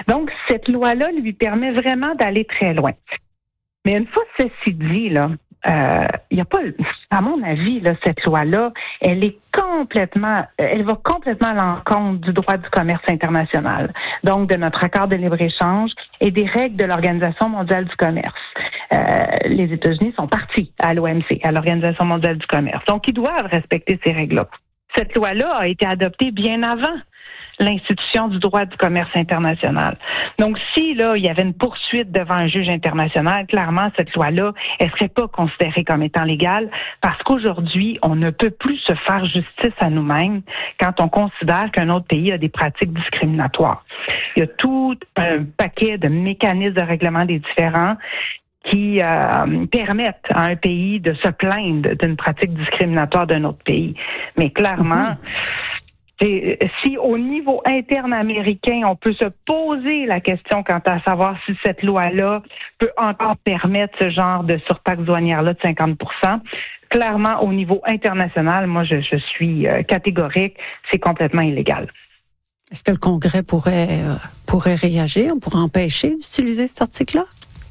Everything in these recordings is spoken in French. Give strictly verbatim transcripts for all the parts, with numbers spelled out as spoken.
Donc, cette loi-là lui permet vraiment d'aller très loin. Mais une fois ceci dit, là, euh, il y a pas, à mon avis, là, cette loi-là, elle est complètement, elle va complètement à l'encontre du droit du commerce international, donc de notre accord de libre-échange et des règles de l'Organisation mondiale du commerce. Euh, les États-Unis sont partis à l'O M C, à l'Organisation mondiale du commerce, donc ils doivent respecter ces règles-là. Cette loi-là a été adoptée bien avant l'institution du droit du commerce international. Donc, si là, il y avait une poursuite devant un juge international, clairement, cette loi-là, elle serait pas considérée comme étant légale parce qu'aujourd'hui, on ne peut plus se faire justice à nous-mêmes quand on considère qu'un autre pays a des pratiques discriminatoires. Il y a tout un paquet de mécanismes de règlement des différends qui euh, permettent à un pays de se plaindre d'une pratique discriminatoire d'un autre pays. Mais clairement, mm-hmm. si au niveau interne américain, on peut se poser la question quant à savoir si cette loi-là peut encore permettre ce genre de surtaxe douanière-là de cinquante pour cent, clairement, au niveau international, moi, je, je suis euh, catégorique, c'est complètement illégal. Est-ce que le Congrès pourrait, euh, pourrait réagir, pourrait empêcher d'utiliser cet article-là?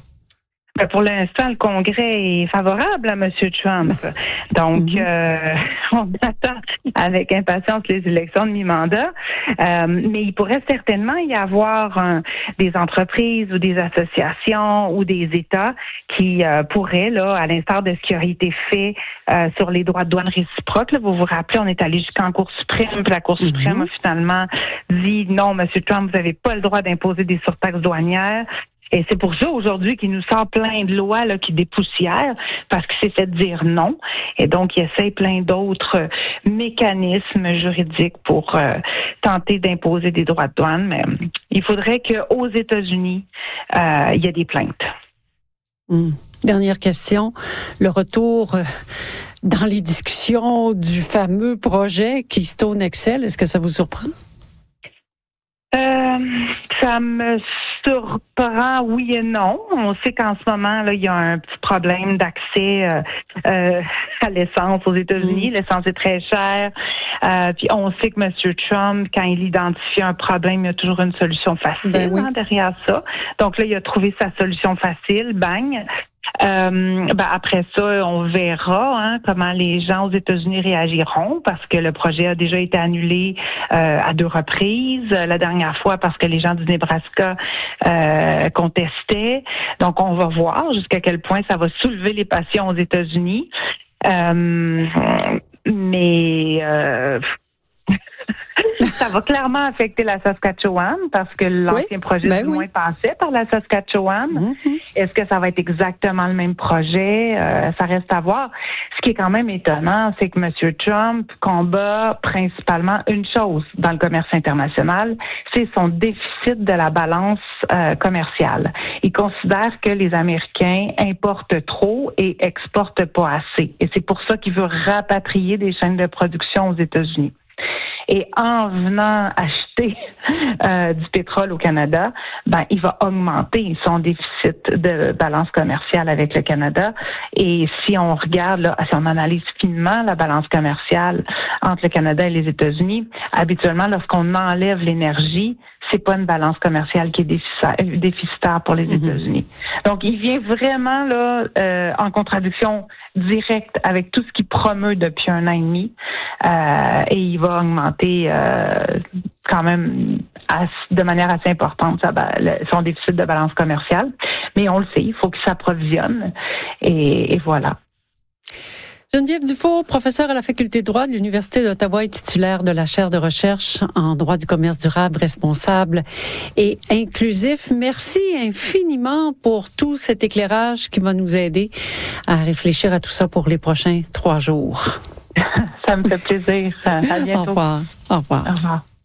Pour l'instant, le Congrès est favorable à M. Trump. Donc, mm-hmm. euh, on attend avec impatience les élections de mi-mandat. Euh, mais il pourrait certainement y avoir un, des entreprises ou des associations ou des États qui euh, pourraient, là, à l'instar de ce qui aurait été fait euh, sur les droits de douane réciproques, là, vous vous rappelez, on est allé jusqu'en Cour suprême, puis la Cour mm-hmm. suprême a finalement dit non, M. Trump, vous n'avez pas le droit d'imposer des surtaxes douanières. Et c'est pour ça aujourd'hui qu'il nous sort plein de lois là, qui dépoussièrent parce qu'il s'est fait dire non. Et donc, il essaie plein d'autres mécanismes juridiques pour euh, tenter d'imposer des droits de douane. Mais euh, il faudrait qu'aux États-Unis, euh, il y ait des plaintes. Mmh. Dernière question. Le retour euh, dans les discussions du fameux projet Keystone X L, est-ce que ça vous surprend? Euh, ça me surprend, oui et non. On sait qu'en ce moment, là, il y a un petit problème d'accès euh, euh, à l'essence aux États-Unis. Mmh. L'essence est très chère. Euh, puis on sait que M. Trump, quand il identifie un problème, il y a toujours une solution facile ben oui. hein, derrière ça. Donc là, il a trouvé sa solution facile, bang. Euh, ben après ça, on verra hein, comment les gens aux États-Unis réagiront parce que le projet a déjà été annulé euh, à deux reprises. La dernière fois parce que les gens du Nebraska euh, contestaient. Donc, on va voir jusqu'à quel point ça va soulever les passions aux États-Unis. Euh, mais... Euh, ça va clairement affecter la Saskatchewan parce que l'ancien oui, projet ben du moins oui. passait par la Saskatchewan. Mm-hmm. Est-ce que ça va être exactement le même projet? Euh, ça reste à voir. Ce qui est quand même étonnant, c'est que M. Trump combat principalement une chose dans le commerce international, c'est son déficit de la balance euh, commerciale. Il considère que les Américains importent trop et exportent pas assez. Et c'est pour ça qu'il veut rapatrier des chaînes de production aux États-Unis. Et en venant acheter euh, du pétrole au Canada, ben il va augmenter son déficit de balance commerciale avec le Canada. Et si on regarde, là, si on analyse finement la balance commerciale entre le Canada et les États-Unis, habituellement, lorsqu'on enlève l'énergie, c'est pas une balance commerciale qui est déficitaire pour les mm-hmm. États-Unis. Donc, il vient vraiment là euh, en contradiction directe avec tout ce qu'il promeut depuis un an et demi, euh, et il va augmenter euh, quand même à, de manière assez importante sa, le, son déficit de balance commerciale. Mais on le sait, il faut qu'il s'approvisionne, et, et voilà. Geneviève Dufault, professeure à la Faculté de droit de l'Université d'Ottawa et titulaire de la chaire de recherche en droit du commerce durable, responsable et inclusif. Merci infiniment pour tout cet éclairage qui va nous aider à réfléchir à tout ça pour les prochains trois jours. Ça me fait plaisir. À bientôt. Au revoir. Au revoir. Au revoir.